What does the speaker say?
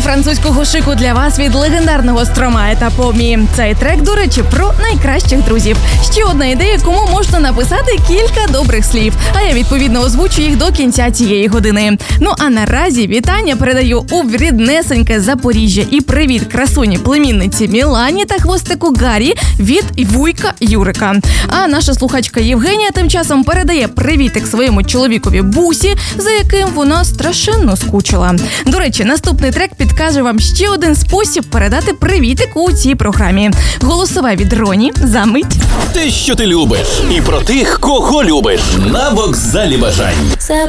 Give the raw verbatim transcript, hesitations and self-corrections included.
французького шику для вас від легендарного Стромае та Помі. Цей трек, до речі, про найкращих друзів. Ще одна ідея, кому можна написати кілька добрих слів. А я, відповідно, озвучу їх до кінця цієї години. Ну а наразі вітання передаю у ріднесеньке Запоріжжя і привіт красуні племінниці Мілані та хвостику Гарі від вуйка Юрика. А наша слухачка Євгенія тим часом передає привітик своєму чоловікові Бусі, за яким вона страшенно скучила. До речі, наступний трек підкаже вам ще один спосіб передати привітик у цій програмі. Голосове від Роні за мить. Те, що ти любиш, і про тих, кого любиш, на вокзалі бажань.